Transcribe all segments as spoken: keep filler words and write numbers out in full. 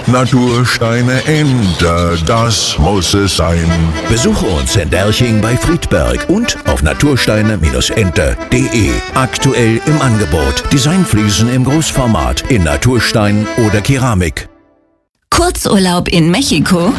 Natursteine Ente, das muss es sein. Besuche uns in Derching bei Friedberg und auf natursteine Ente punkt de. Aktuell im Angebot. Designfliesen im Großformat in Naturstein oder Keramik. Kurzurlaub in Mexiko?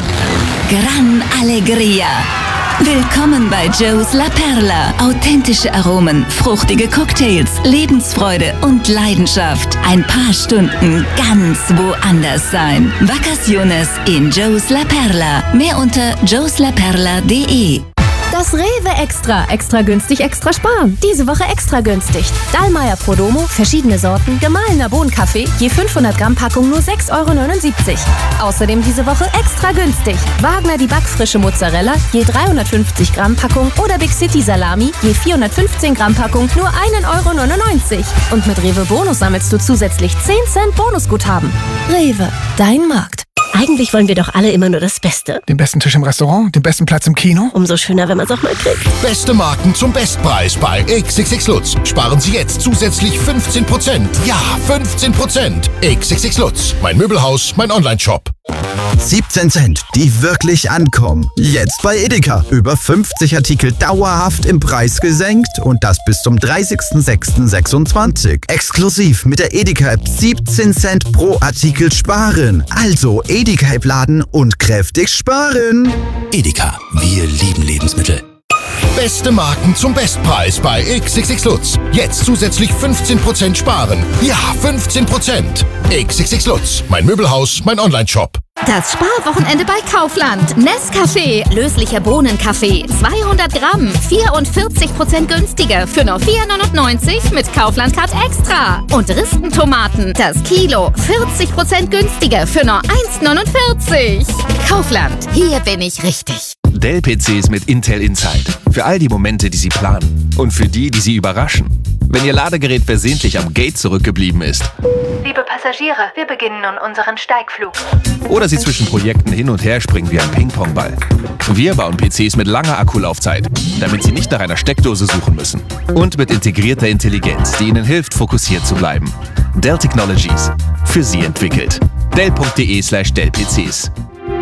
Gran Alegría. Willkommen bei Joe's La Perla. Authentische Aromen, fruchtige Cocktails, Lebensfreude und Leidenschaft. Ein paar Stunden ganz woanders sein. Vacaciones in Joe's La Perla. Mehr unter joes la perla punkt de. Das Rewe Extra. Extra günstig, extra sparen. Diese Woche extra günstig. Dallmayr Prodomo, verschiedene Sorten, gemahlener Bohnenkaffee, je fünfhundert Gramm Packung nur sechs Euro neunundsiebzig. Außerdem diese Woche extra günstig. Wagner die backfrische Mozzarella, je dreihundertfünfzig Gramm Packung oder Big City Salami, je vierhundertfünfzehn Gramm Packung nur ein Euro neunundneunzig. Und mit Rewe Bonus sammelst du zusätzlich zehn Cent Bonusguthaben. Rewe, dein Markt. Eigentlich wollen wir doch alle immer nur das Beste. Den besten Tisch im Restaurant, den besten Platz im Kino. Umso schöner, wenn man es auch mal kriegt. Beste Marken zum Bestpreis bei X X X Lutz. Sparen Sie jetzt zusätzlich fünfzehn Prozent. Ja, fünfzehn Prozent. X X X Lutz. Mein Möbelhaus, mein Onlineshop. siebzehn Cent, die wirklich ankommen. Jetzt bei Edeka. Über fünfzig Artikel dauerhaft im Preis gesenkt und das bis zum dreißigsten sechsten sechsundzwanzig. Exklusiv mit der Edeka-App siebzehn Cent pro Artikel sparen. Also Edeka-App laden und kräftig sparen. Edeka, wir lieben Lebensmittel. Beste Marken zum Bestpreis bei X X X Lutz. Jetzt zusätzlich fünfzehn Prozent sparen. Ja, fünfzehn Prozent. X X X Lutz. Mein Möbelhaus, mein Onlineshop. Das Sparwochenende bei Kaufland. Nescafé, löslicher Bohnenkaffee, zweihundert Gramm, vierundvierzig Prozent günstiger für nur vier neunundneunzig mit Kaufland Card Extra. Und Ristentomaten, das Kilo, vierzig Prozent günstiger für nur eins neunundvierzig. Kaufland, hier bin ich richtig. Dell-P Cs mit Intel Inside. Für all die Momente, die Sie planen. Und für die, die Sie überraschen. Wenn Ihr Ladegerät versehentlich am Gate zurückgeblieben ist. Liebe Passagiere, wir beginnen nun unseren Steigflug. Oder Sie zwischen Projekten hin und her springen wie ein Ping-Pong-Ball. Wir bauen P Cs mit langer Akkulaufzeit, damit Sie nicht nach einer Steckdose suchen müssen. Und mit integrierter Intelligenz, die Ihnen hilft, fokussiert zu bleiben. Dell Technologies. Für Sie entwickelt. dell punkt de slash dell P Cs.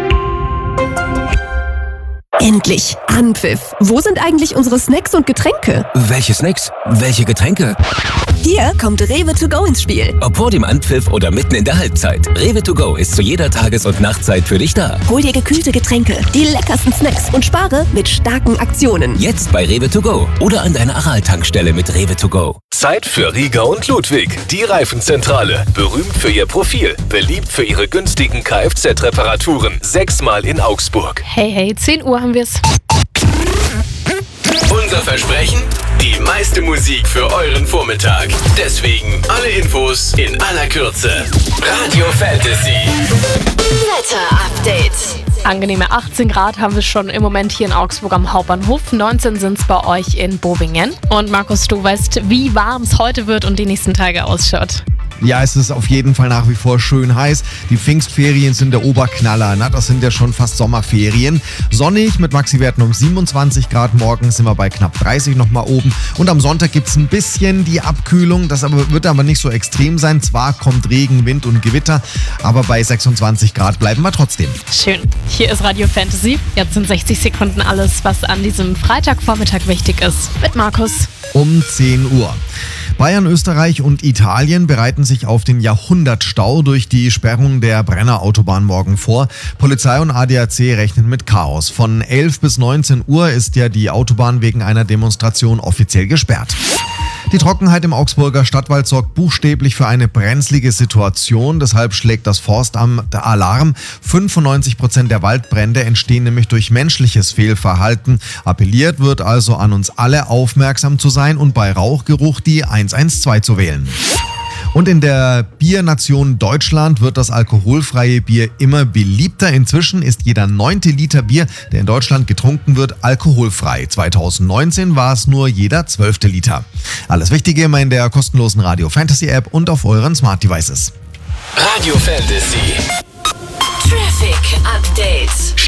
Endlich! Anpfiff! Wo sind eigentlich unsere Snacks und Getränke? Welche Snacks? Welche Getränke? Hier kommt Rewe to go ins Spiel. Ob vor dem Anpfiff oder mitten in der Halbzeit. Rewe to go ist zu jeder Tages- und Nachtzeit für dich da. Hol dir gekühlte Getränke, die leckersten Snacks und spare mit starken Aktionen. Jetzt bei Rewe to go oder an deiner Aral-Tankstelle mit Rewe to go. Zeit für Rieger und Ludwig, die Reifenzentrale. Berühmt für ihr Profil, beliebt für ihre günstigen Kfz-Reparaturen. Sechsmal in Augsburg. Hey, hey, zehn Uhr haben wir's. Unser Versprechen? Die meiste Musik für euren Vormittag. Deswegen alle Infos in aller Kürze. Radio Fantasy. Wetter-Update. Angenehme achtzehn Grad haben wir schon im Moment hier in Augsburg am Hauptbahnhof. neunzehn sind es bei euch in Bovingen. Und Markus, du weißt, wie warm es heute wird und die nächsten Tage ausschaut. Ja, es ist auf jeden Fall nach wie vor schön heiß. Die Pfingstferien sind der Oberknaller. Na, das sind ja schon fast Sommerferien. Sonnig mit Maxiwerten um siebenundzwanzig Grad. Morgen sind wir bei knapp dreißig nochmal oben. Und am Sonntag gibt es ein bisschen die Abkühlung. Das aber, wird aber nicht so extrem sein. Zwar kommt Regen, Wind und Gewitter, aber bei sechsundzwanzig Grad bleiben wir trotzdem. Schön. Hier ist Radio Fantasy. Jetzt sind sechzig Sekunden alles, was an diesem Freitagvormittag wichtig ist. Mit Markus. Um zehn Uhr. Bayern, Österreich und Italien bereiten sich auf den Jahrhundertstau durch die Sperrung der Brenner Autobahn morgen vor. Polizei und A D A C rechnen mit Chaos. Von elf bis neunzehn Uhr ist ja die Autobahn wegen einer Demonstration offiziell gesperrt. Die Trockenheit im Augsburger Stadtwald sorgt buchstäblich für eine brenzlige Situation. Deshalb schlägt das Forstamt Alarm. fünfundneunzig Prozent der Waldbrände entstehen nämlich durch menschliches Fehlverhalten. Appelliert wird also an uns alle, aufmerksam zu sein und bei Rauchgeruch die eins eins zwei zu wählen. Und in der Biernation Deutschland wird das alkoholfreie Bier immer beliebter. Inzwischen ist jeder neunte Liter Bier, der in Deutschland getrunken wird, alkoholfrei. zweitausendneunzehn war es nur jeder zwölfte Liter. Alles Wichtige immer in der kostenlosen Radio Fantasy App und auf euren Smart Devices. Radio Fantasy. Traffic Update.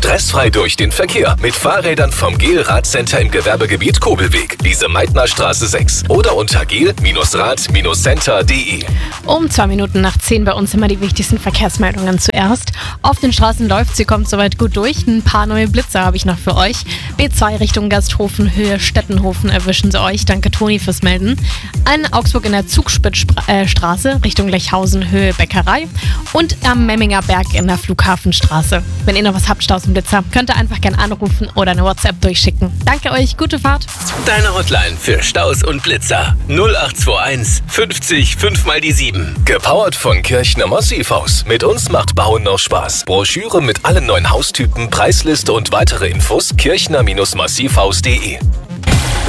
Stressfrei durch den Verkehr mit Fahrrädern vom Gel Radcenter im Gewerbegebiet Kobelweg, Lise Meitner Straße sechs oder unter gel Rad Center punkt de. Um zwei Minuten nach zehn bei uns immer die wichtigsten Verkehrsmeldungen zuerst. Auf den Straßen läuft, sie kommt soweit gut durch. Ein paar neue Blitzer habe ich noch für euch. B zwei Richtung Gasthofen, Höhe Stettenhofen erwischen sie euch. Danke Toni fürs Melden. Ein Augsburg in der Zugspitzstraße Richtung Lechhausen, Höhe Bäckerei. Und am Memminger Berg in der Flughafenstraße. Wenn ihr noch was habt, Staus und Blitzer, könnt ihr einfach gerne anrufen oder eine WhatsApp durchschicken. Danke euch, gute Fahrt. Deine Hotline für Staus und Blitzer null acht zwei eins fünfzig fünf mal die sieben. Gepowert von Kirchner Massivhaus. Mit uns macht Bauen noch Spaß. Broschüre mit allen neuen Haustypen, Preisliste und weitere Infos kirchner Massivhaus punkt de.